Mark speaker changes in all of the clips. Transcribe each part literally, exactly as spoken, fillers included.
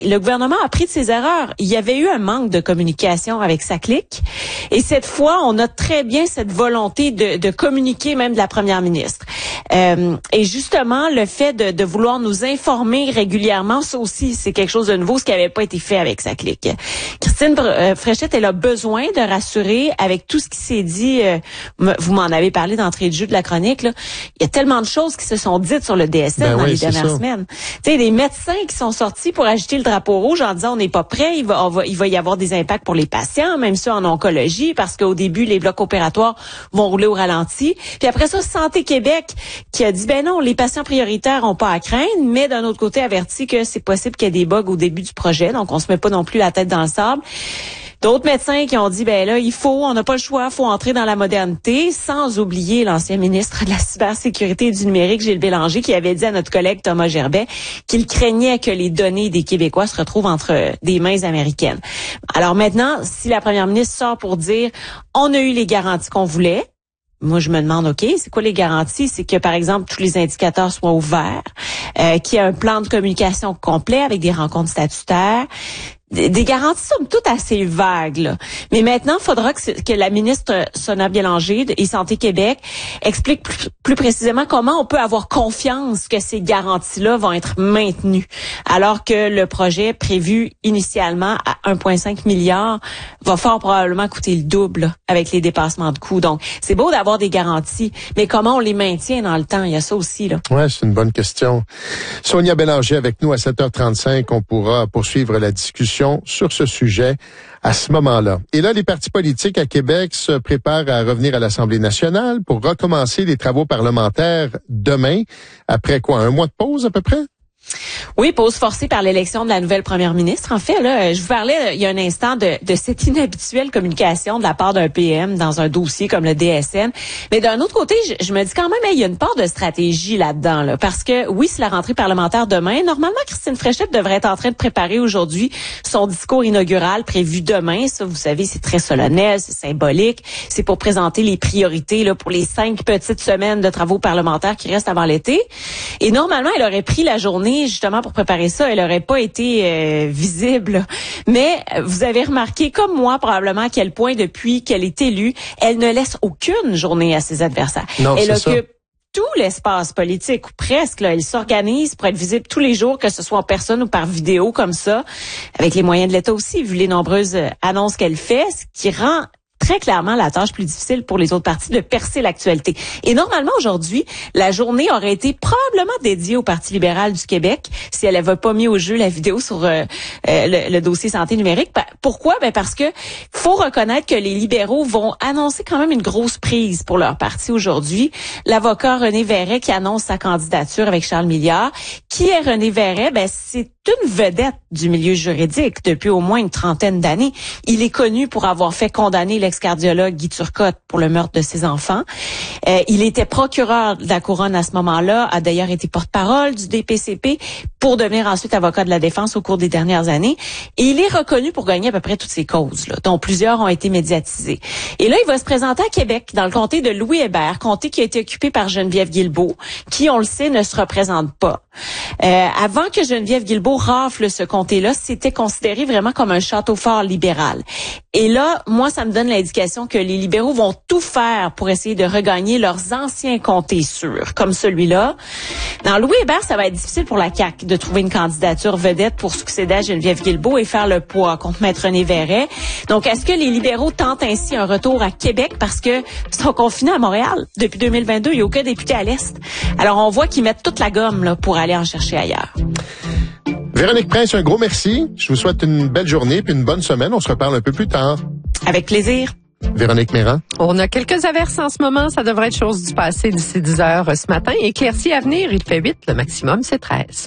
Speaker 1: le gouvernement a appris de ses erreurs. Il y avait eu un manque de communication avec sa clique. Et cette fois, on a très bien cette volonté de, de communiquer même de la première ministre. Euh, et justement, le fait de, de vouloir nous informer régulièrement, ça aussi, c'est quelque chose de nouveau, ce qui n'avait pas été fait avec sa clique. Christine Fréchette, elle a besoin de rassurer avec tout ce qui s'est dit. Euh, vous m'en avez parlé d'entrée de jeu de la chronique. Là. Il y a tellement de choses qui se sont dites sur le D S M ben dans oui, les dernières ça. semaines. Tu sais, des médecins qui sont sortis pour agiter le drapeau rouge en disant on n'est pas prêt, il va, on va, il va y avoir des impacts pour les patients, même ceux en oncologie, parce qu'au début, les blocs opératoires vont rouler au ralenti. Puis après ça, Santé Québec qui a dit ben non, les patients prioritaires ont pas à craindre, mais d'un autre côté averti que c'est possible qu'il y ait des bugs au début du projet, donc on se met pas non plus la tête dans le sable. D'autres médecins qui ont dit, ben là, il faut, on n'a pas le choix, il faut entrer dans la modernité, sans oublier l'ancien ministre de la cybersécurité et du numérique, Gilles Bélanger, qui avait dit à notre collègue Thomas Gerbet qu'il craignait que les données des Québécois se retrouvent entre des mains américaines. Alors maintenant, si la première ministre sort pour dire, on a eu les garanties qu'on voulait, moi, je me demande, OK, c'est quoi les garanties? C'est que, par exemple, tous les indicateurs soient ouverts, euh, qu'il y ait un plan de communication complet avec des rencontres statutaires, des garanties somme toute assez vagues, là. Mais maintenant, il faudra que, que la ministre Sonia Bélanger et Santé Québec explique plus, plus précisément comment on peut avoir confiance que ces garanties-là vont être maintenues, alors que le projet prévu initialement à un virgule cinq milliard va fort probablement coûter le double là, avec les dépassements de coûts. Donc, c'est beau d'avoir des garanties, mais comment on les maintient dans le temps? Il y a ça aussi, là.
Speaker 2: Ouais, c'est une bonne question. Sonia Bélanger avec nous à sept heures trente-cinq. On pourra poursuivre la discussion sur ce sujet à ce moment-là. Et là, les partis politiques à Québec se préparent à revenir à l'Assemblée nationale pour recommencer les travaux parlementaires demain. Après quoi, un mois de pause à peu près?
Speaker 1: Oui, pause forcée par l'élection de la nouvelle première ministre. En fait, là, je vous parlais il y a un instant de, de cette inhabituelle communication de la part d'un P M dans un dossier comme le D S N. Mais d'un autre côté, je, je me dis quand même, hey, il y a une part de stratégie là-dedans, là, parce que oui, c'est la rentrée parlementaire demain. Normalement, Christine Fréchette devrait être en train de préparer aujourd'hui son discours inaugural prévu demain. Ça, vous savez, c'est très solennel, c'est symbolique. C'est pour présenter les priorités là pour les cinq petites semaines de travaux parlementaires qui restent avant l'été. Et normalement, elle aurait pris la journée justement pour préparer ça, elle aurait pas été euh, visible. Mais vous avez remarqué, comme moi probablement, à quel point depuis qu'elle est élue, elle ne laisse aucune journée à ses adversaires.
Speaker 2: Non,
Speaker 1: elle
Speaker 2: c'est
Speaker 1: occupe
Speaker 2: ça.
Speaker 1: tout l'espace politique, ou presque. Là, elle s'organise pour être visible tous les jours, que ce soit en personne ou par vidéo comme ça, avec les moyens de l'État aussi, vu les nombreuses annonces qu'elle fait, ce qui rend très clairement la tâche plus difficile pour les autres partis de percer l'actualité. Et normalement, aujourd'hui, la journée aurait été probablement dédiée au Parti libéral du Québec si elle n'avait pas mis au jeu la vidéo sur euh, euh, le, le dossier santé numérique. Pourquoi? Ben parce que faut reconnaître que les libéraux vont annoncer quand même une grosse prise pour leur parti aujourd'hui. L'avocat René Verret qui annonce sa candidature avec Charles Milliard. Qui est René Verret? Ben c'est une vedette du milieu juridique depuis au moins une trentaine d'années. Il est connu pour avoir fait condamner l'ex-cardiologue Guy Turcotte pour le meurtre de ses enfants. Euh, il était procureur de la Couronne à ce moment-là, a d'ailleurs été porte-parole du D P C P pour devenir ensuite avocat de la défense au cours des dernières années. Et il est reconnu pour gagner à peu près toutes ces causes, là, dont plusieurs ont été médiatisées. Et là, il va se présenter à Québec, dans le comté de Louis Hébert, comté qui a été occupé par Geneviève Guilbeault, qui, on le sait, ne se représente pas. Euh, avant que Geneviève Guilbeault rafle ce comté-là, c'était considéré vraiment comme un château fort libéral. Et là, moi, ça me donne l'indication que les libéraux vont tout faire pour essayer de regagner leurs anciens comtés sûrs, comme celui-là. Dans Louis Hébert, ça va être difficile pour la C A Q de trouver une candidature vedette pour succéder à Geneviève Guilbeault et faire le poids contre Maître René Verret. Donc, est-ce que les libéraux tentent ainsi un retour à Québec parce que ils sont confinés à Montréal depuis deux mille vingt-deux, il n'y a aucun député à l'Est. Alors, on voit qu'ils mettent toute la gomme là, pour aller en chercher ailleurs.
Speaker 2: Véronique Prince, un gros merci. Je vous souhaite une belle journée puis une bonne semaine. On se reparle un peu plus tard.
Speaker 1: Avec plaisir.
Speaker 2: Véronique Méran.
Speaker 3: On a quelques averses en ce moment. Ça devrait être chose du passé d'ici dix heures ce matin. Éclaircies à venir, il fait huit. Le maximum, c'est treize.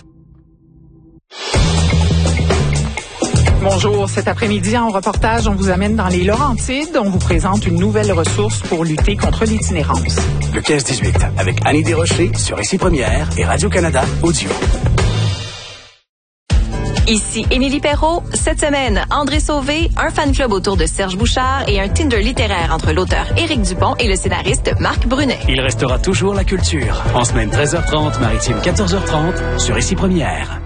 Speaker 4: Bonjour. Cet après-midi, en reportage, on vous amène dans les Laurentides. On vous présente une nouvelle ressource pour lutter contre l'itinérance.
Speaker 5: Le quinze dix-huit, avec Annie Desrochers sur Ici Première et Radio-Canada Audio.
Speaker 6: Ici Émilie Perrault. Cette semaine, André Sauvé, un fan club autour de Serge Bouchard et un Tinder littéraire entre l'auteur Éric Dupont et le scénariste Marc Brunet.
Speaker 5: Il restera toujours la culture. En semaine treize heures trente, maritime quatorze heures trente, sur Ici Première.